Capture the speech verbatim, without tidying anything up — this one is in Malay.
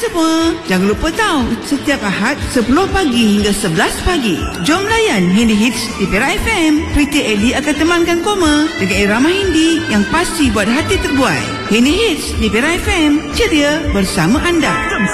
semua, jangan lupa tahu, setiap Ahad sepuluh pagi hingga sebelas pagi, jom layan Hindi Hits di Perak F M. Pretty Ellie akan temankan koma dengan irama Hindi yang pasti buat hati terbuai. Hindi Hits di Perak F M, ceria bersama anda.